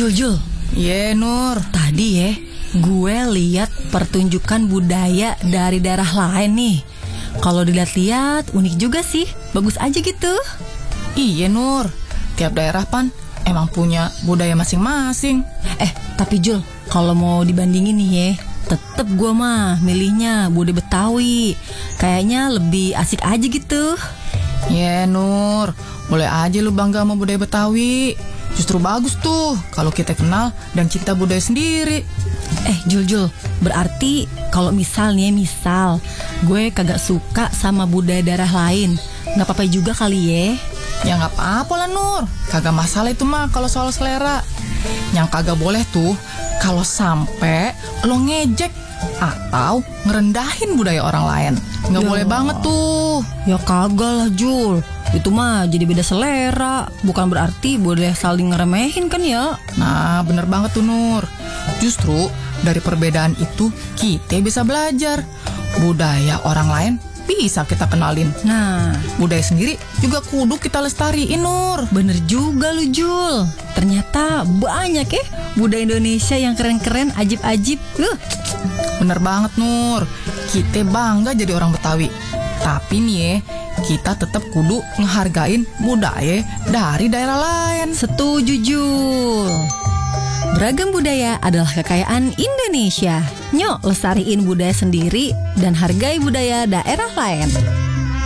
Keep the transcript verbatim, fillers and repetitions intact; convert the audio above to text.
Jul, Jul. Ye, Nur. Tadi ya, gue lihat pertunjukan budaya dari daerah lain nih. Kalau dilihat-lihat unik juga sih, bagus aja gitu. Iya, Nur. Tiap daerah pan emang punya budaya masing-masing. Eh, tapi Jul, kalau mau dibandingin nih ya, tetep gue mah milihnya budaya Betawi. Kayaknya lebih asik aja gitu. Ye, Nur. Boleh aja lu bangga sama budaya Betawi. Justru bagus tuh kalau kita kenal dan cinta budaya sendiri. Eh Jul, Jul, berarti kalau misal nih misal gue kagak suka sama budaya daerah lain, gak apa-apa juga kali ya? Ya gak apa-apa lah, Nur. Kagak masalah itu mah kalau soal selera. Yang kagak boleh tuh kalau sampai lo ngejek atau ngerendahin budaya orang lain. Gak Ya. boleh banget tuh. Ya kagak lah Jul, itu mah jadi beda selera. Bukan berarti boleh saling ngeremehin kan ya? Nah, bener banget tuh, Nur. Justru dari perbedaan itu kita bisa belajar. Budaya orang lain bisa kita kenalin. Nah, Budaya sendiri juga kudu kita lestariin, Nur. bener juga lu Jul. Ternyata banyak ya budaya Indonesia yang keren-keren, ajib-ajib. Uh. Bener banget, Nur. Kita bangga jadi orang Betawi. Tapi nih ya, kita tetap kudu ngehargain budaya dari daerah lain. Setuju Jul. Beragam budaya adalah kekayaan Indonesia. Nyok lestariin budaya sendiri dan hargai budaya daerah lain.